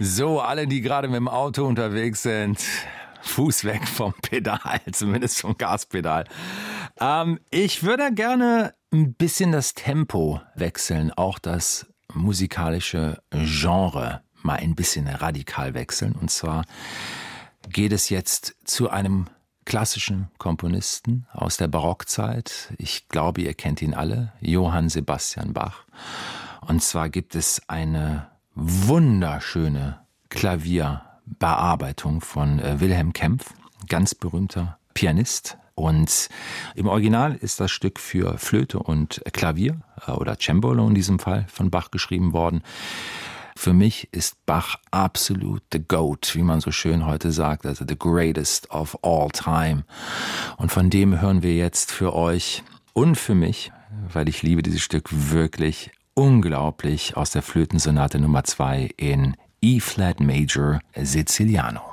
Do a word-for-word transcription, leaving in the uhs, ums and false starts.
So, alle, die gerade mit dem Auto unterwegs sind, Fuß weg vom Pedal, zumindest vom Gaspedal. Ähm, ich würde gerne ein bisschen das Tempo wechseln, auch das musikalische Genre mal ein bisschen radikal wechseln. Und zwar geht es jetzt zu einem klassischen Komponisten aus der Barockzeit. Ich glaube, ihr kennt ihn alle, Johann Sebastian Bach. Und zwar gibt es eine wunderschöne Klavierbearbeitung von äh, Wilhelm Kempff, ganz berühmter Pianist. Und im Original ist das Stück für Flöte und Klavier äh, oder Cembalo in diesem Fall von Bach geschrieben worden. Für mich ist Bach absolut the GOAT, wie man so schön heute sagt, also the greatest of all time. Und von dem hören wir jetzt für euch und für mich, weil ich liebe dieses Stück wirklich unglaublich, aus der Flötensonate Nummer zwei in E-Flat Major Siciliano.